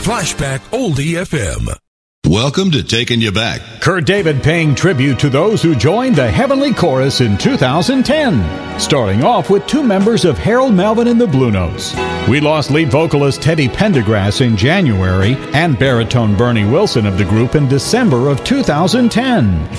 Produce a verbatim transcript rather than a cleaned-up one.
Flashback Oldie F M. Welcome to Taking You Back. Kurt David paying tribute to those who joined the Heavenly Chorus in two thousand ten. Starting off with two members of Harold Melvin and the Blue Notes. We lost lead vocalist Teddy Pendergrass in January and baritone Bernie Wilson of the group in December of two thousand ten.